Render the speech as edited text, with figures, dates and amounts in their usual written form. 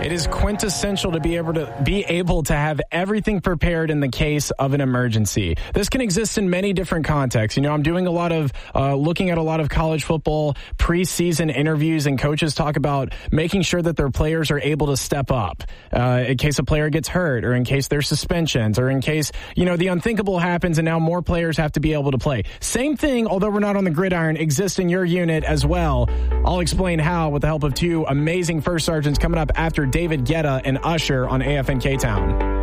It is quintessential to be able to have everything prepared in the case of an emergency. This can exist in many different contexts. I'm doing a lot of looking at a lot of college football preseason interviews, and coaches talk about making sure that their players are able to step up in case a player gets hurt, or in case there's suspensions, or in case the unthinkable happens and now more players have to be able to play. Same thing, although we're not on the gridiron, exists in your unit as well. I'll explain how with the help of two amazing first sergeants coming up after David Guetta and Usher on AFN K-Town.